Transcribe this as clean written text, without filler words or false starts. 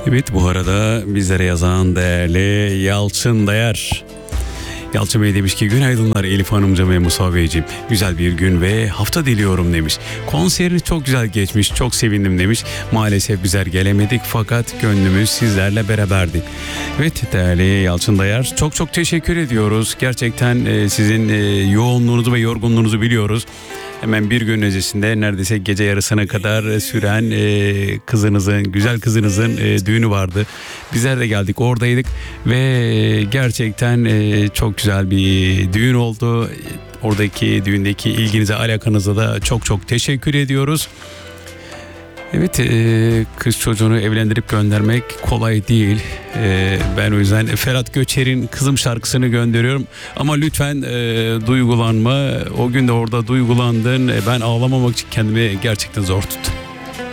Evet, bu arada bizlere yazan değerli Yalçın Dayar. Yalçın Bey demiş ki günaydınlar Elif Hanımcığım ve Musa Beyciğim. Güzel bir gün ve hafta diliyorum demiş. Konseriniz çok güzel geçmiş, çok sevindim demiş. Maalesef bizler gelemedik fakat gönlümüz sizlerle beraberdi. Evet değerli Yalçın Dayar, çok çok teşekkür ediyoruz. Gerçekten sizin yoğunluğunuzu ve yorgunluğunuzu biliyoruz. Hemen bir gün öncesinde neredeyse gece yarısına kadar süren kızınızın, güzel kızınızın düğünü vardı. Bizler de geldik, oradaydık ve gerçekten çok güzel bir düğün oldu. Oradaki düğündeki ilginize, alakanıza da çok çok teşekkür ediyoruz. Evet, kız çocuğunu evlendirip göndermek kolay değil. Ben o yüzden Ferhat Göçer'in Kızım şarkısını gönderiyorum. Ama lütfen duygulanma. O gün de orada duygulandın. Ben ağlamamak için kendimi gerçekten zor tuttum.